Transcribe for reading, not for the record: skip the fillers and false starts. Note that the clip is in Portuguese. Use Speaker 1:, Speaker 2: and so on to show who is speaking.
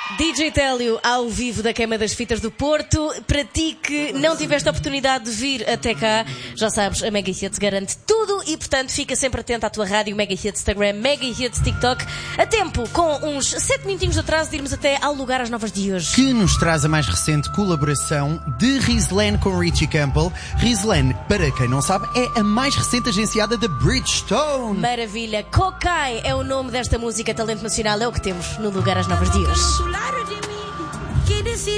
Speaker 1: DJ Télio ao vivo da Queima das Fitas do Porto. Para ti que não tiveste a oportunidade de vir até cá, já sabes, a Mega Hits garante tudo e, portanto, fica sempre atento à tua rádio, Mega Hits Instagram, Mega Hits TikTok, a tempo, com uns 7 minutinhos de atraso, de irmos até ao lugar às novas de hoje.
Speaker 2: Que nos traz a mais recente colaboração de Rizlan com Richie Campbell. Rizlan, para quem não sabe, é a mais recente agenciada da Bridgestone.
Speaker 1: Maravilha. Kokai é o nome desta música, talento nacional, é o que temos no lugar às novas de hoje.